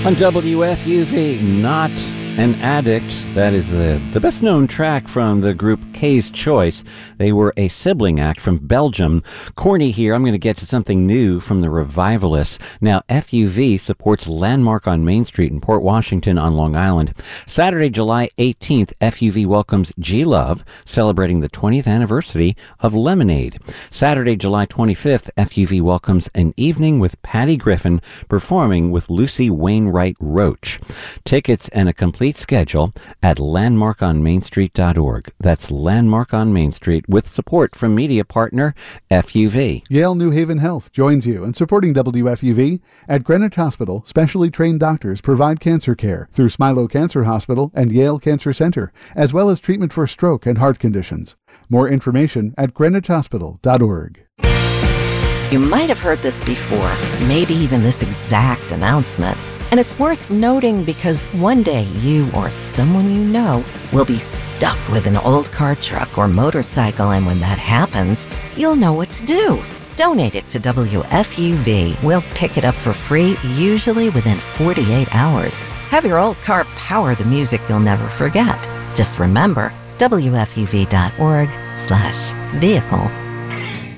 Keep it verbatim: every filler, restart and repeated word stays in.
On W F U V, Not an Addict. That is the, the best-known track from the group K's Choice. They were a sibling act from Belgium. Corny here. I'm going to get to something new from the Revivalists. Now, F U V supports Landmark on Main Street in Port Washington on Long Island. Saturday, July eighteenth, F U V welcomes G-Love, celebrating the twentieth anniversary of Lemonade. Saturday, July twenty-fifth, F U V welcomes An Evening with Patty Griffin, performing with Lucy Wainwright Roach. Tickets and a complete schedule at landmark on main street dot org. That's Landmark on Main Street, with support from media partner F U V. Yale New Haven Health joins you in supporting W F U V. At Greenwich Hospital, specially trained doctors provide cancer care through Smilow Cancer Hospital and Yale Cancer Center, as well as treatment for stroke and heart conditions. More information at greenwich hospital dot org. You might have heard this before, maybe even this exact announcement. And it's worth noting because one day you or someone you know will be stuck with an old car, truck, or motorcycle, and when that happens, you'll know what to do. Donate it to W F U V. We'll pick it up for free, usually within forty-eight hours. Have your old car power the music you'll never forget. Just remember, W F U V dot org slash vehicle